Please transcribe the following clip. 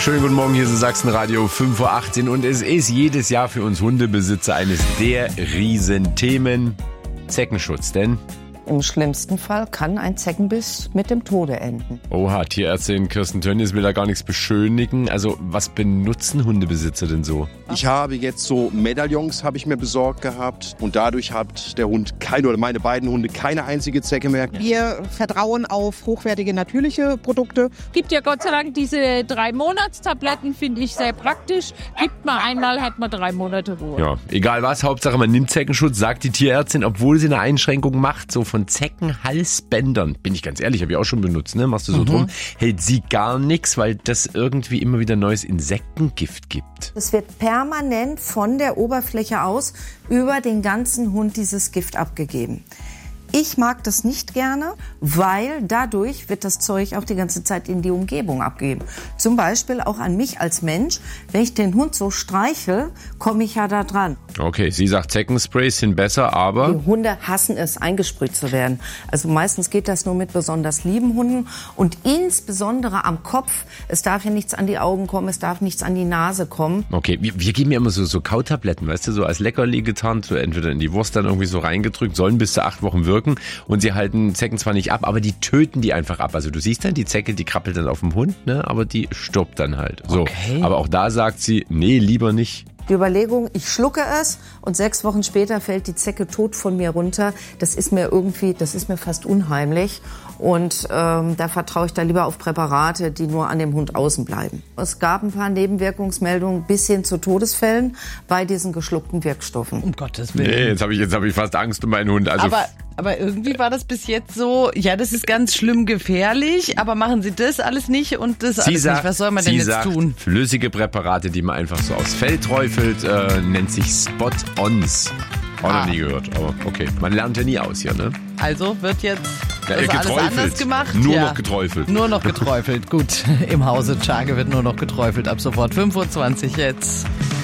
Schönen guten Morgen, hier ist Sachsenradio 5:18 Uhr und es ist jedes Jahr für uns Hundebesitzer eines der Riesenthemen Zeckenschutz, denn im schlimmsten Fall kann ein Zeckenbiss mit dem Tode enden. Oha, Tierärztin Kirsten Tönnies will da gar nichts beschönigen. Also was benutzen Hundebesitzer denn so? Ich habe jetzt so Medaillons habe ich mir besorgt gehabt und dadurch hat der Hund meine beiden Hunde keine einzige Zecke mehr. Wir vertrauen auf hochwertige natürliche Produkte. Gibt ja Gott sei Dank diese 3-Monats-Tabletten, finde ich sehr praktisch. Gibt man einmal, hat man 3 Monate Ruhe. Ja, egal was, Hauptsache man nimmt Zeckenschutz, sagt die Tierärztin, obwohl sie eine Einschränkung macht, so von Zeckenhalsbändern. Bin ich ganz ehrlich, habe ich auch schon benutzt, ne? Machst du so drum, hält sie gar nichts, weil das irgendwie immer wieder neues Insektengift gibt. Es wird permanent von der Oberfläche aus über den ganzen Hund dieses Gift abgegeben. Ich mag das nicht gerne, weil dadurch wird das Zeug auch die ganze Zeit in die Umgebung abgegeben. Zum Beispiel auch an mich als Mensch. Wenn ich den Hund so streichel, komme ich ja da dran. Okay, sie sagt, Zeckensprays sind besser, aber Die Hunde hassen es, eingesprüht zu werden. Also meistens geht das nur mit besonders lieben Hunden und insbesondere am Kopf. Es darf ja nichts an die Augen kommen, es darf nichts an die Nase kommen. okay, wir geben ja immer so Kautabletten, weißt du, so als Leckerli getarnt, so entweder in die Wurst dann irgendwie so reingedrückt, sollen bis zu 8 Wochen wirken und sie halten Zecken zwar nicht ab, aber die töten die einfach ab. Also du siehst dann, die Zecke, die krabbelt dann auf dem Hund, ne, aber die stirbt dann halt. So, Okay. aber auch da sagt sie, nee, lieber nicht. Die Überlegung, ich schlucke es und 6 Wochen später fällt die Zecke tot von mir runter. Das ist mir fast unheimlich. Und da vertraue ich da lieber auf Präparate, die nur an dem Hund außen bleiben. Es gab ein paar Nebenwirkungsmeldungen bis hin zu Todesfällen bei diesen geschluckten Wirkstoffen. Um Gottes Willen. Nee, jetzt hab ich fast Angst um meinen Hund. Also Aber irgendwie war das bis jetzt so, ja, das ist ganz schlimm gefährlich, aber machen Sie das alles nicht und das alles nicht. Was soll man denn jetzt tun? Flüssige Präparate, die man einfach so aufs Fell träufelt, nennt sich Spot-Ons. Auch noch nie gehört, aber okay. Man lernt ja nie aus hier, ne? Also wird jetzt Ja, alles geträufelt. anders gemacht? Nur noch geträufelt. Nur noch geträufelt, gut. Im Hause Tschage wird nur noch geträufelt ab sofort. 5:20 Uhr jetzt.